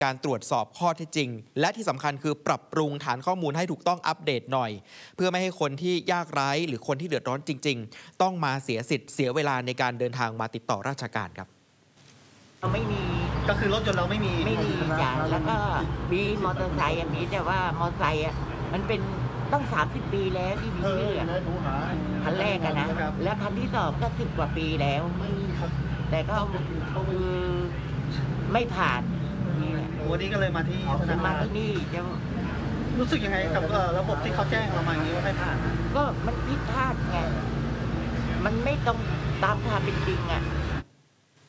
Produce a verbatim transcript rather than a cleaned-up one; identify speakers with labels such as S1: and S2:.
S1: การตรวจสอบข้อเท็จจริงและที่สำคัญคือปรับปรุงฐานข้อมูลให้ถูกต้องอัปเดตหน่อยเพื่อไม่ให้คนที่ยากไร้หรือคนที่เดือดร้อนจริงๆต้องมาเสียสิทธิ์เสียเวลาในการเดินทางมาติดต่อราชการครับ
S2: เราไม่มี
S3: ก็คือรถยนต์เราไม่มี
S2: ไม่มีจ้ะแล้วก็มีมอเตอร์ไซค์มีแต่ว่ามอเตอร์ไซค์อ่ะมันเป็นตั้งสามสิบปีแล้วที่มีชื่อคันแรกอะนะแล้วคันที่สองก็สิบกว่าปีแล้วแต่ก็คือไม่ผ่านนี่แหละ
S3: วันนี้ก็เลยมาที่
S2: จะมาที่นี่จะ
S3: รู้สึกยังไงกับระบบที่เขาแจ้งเรามาอย่างนี้ว่าไม่ผ่าน
S2: ก็มันผิดพลาดไงมันไม่ตรงตามความเป็นจริงอ่ะ